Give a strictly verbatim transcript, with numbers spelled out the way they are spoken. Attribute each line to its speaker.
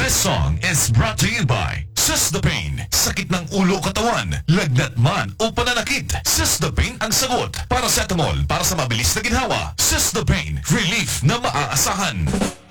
Speaker 1: This song is brought to you by Sysdapane. Sakit ng ulo katawan, lagnat man o pananakit. Sysdapane ang sagot. Paracetamol para sa mabilis na ginhawa. Sysdapane, relief na maaasahan.